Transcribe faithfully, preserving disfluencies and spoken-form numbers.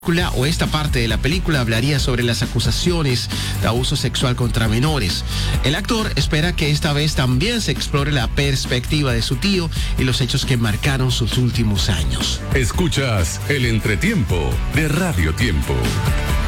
o esta parte de la película hablaría sobre las acusaciones de abuso sexual contra menores. El actor espera que esta vez también se explore la perspectiva de su tío y los hechos que marcaron sus últimos años. Escuchas El Entretiempo de Radio Tiempo.